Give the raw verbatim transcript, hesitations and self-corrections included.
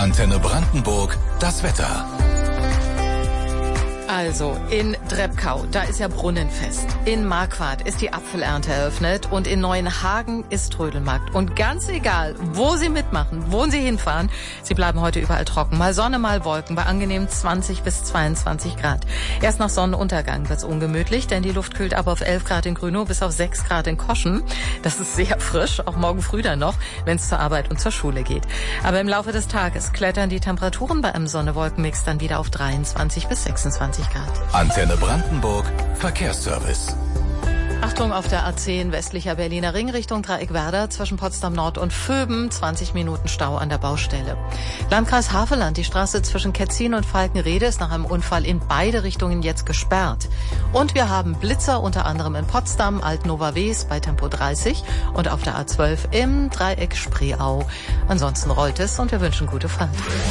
Antenne Brandenburg, das Wetter. Also, in Drebkau, da ist ja Brunnenfest. In Marquardt ist die Apfelernte eröffnet und in Neuenhagen ist Trödelmarkt. Und ganz egal, wo Sie mitmachen, wo Sie hinfahren, Sie bleiben heute überall trocken. Mal Sonne, mal Wolken, bei angenehm zwanzig bis zweiundzwanzig Grad. Erst nach Sonnenuntergang wird's ungemütlich, denn die Luft kühlt ab auf elf Grad in Grünow bis auf sechs Grad in Koschen. Das ist sehr frisch, auch morgen früh dann noch, wenn es zur Arbeit und zur Schule geht. Aber im Laufe des Tages klettern die Temperaturen bei einem Sonne-Wolken-Mix dann wieder auf dreiundzwanzig bis sechsundzwanzig Grad. Antenne Brandenburg, Verkehrsservice. Achtung auf der A zehn westlicher Berliner Ring Richtung Dreieckwerder zwischen Potsdam Nord und Vöben, zwanzig Minuten Stau an der Baustelle. Landkreis Havelland, die Straße zwischen Ketzin und Falkenrede ist nach einem Unfall in beide Richtungen jetzt gesperrt. Und wir haben Blitzer unter anderem in Potsdam, Altnova-Wes bei Tempo dreißig und auf der A zwölf im Dreieck Spreeau. Ansonsten rollt es und wir wünschen gute Fahrt.